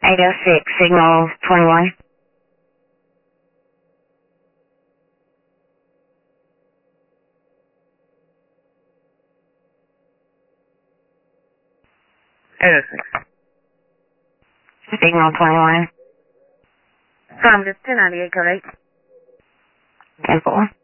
806, signal 21. Signal 21. This 1098, code 8. 10-4.